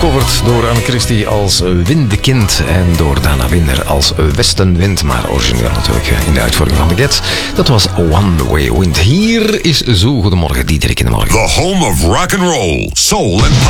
gecoverd door Anne Christie als Windekind en door Dana Winder als Westenwind, maar origineel natuurlijk in de uitvoering van de Gets. Dat was One Way Wind. Hier is Zo Goedemorgen, Diederik in de morgen. The home of rock and roll, soul and pop.